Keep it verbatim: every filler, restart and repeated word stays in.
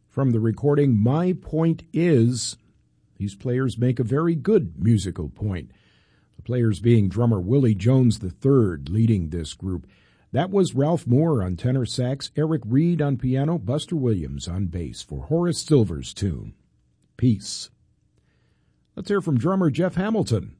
From the recording My Point Is, these players make a very good musical point. The players being drummer Willie Jones the third leading this group. That was Ralph Moore on tenor sax, Eric Reed on piano, Buster Williams on bass for Horace Silver's tune, Peace. Let's hear from drummer Jeff Hamilton